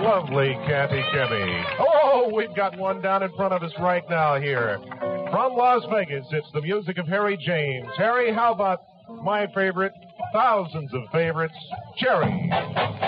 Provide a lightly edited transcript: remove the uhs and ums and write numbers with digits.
lovely Kathy Kebby. Oh, we've got one down in front of us right now here. From Las Vegas, it's the music of Harry James. Harry, how about my favorite, thousands of favorites, Cherry?